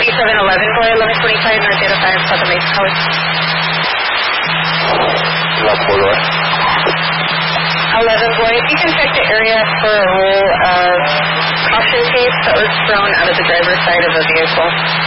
3711 boy, 1125 North Data 5, South Mesa College. La Polo. 11 boy, if you can check the area for a roll of caution tape that was thrown out of the driver's side of a vehicle.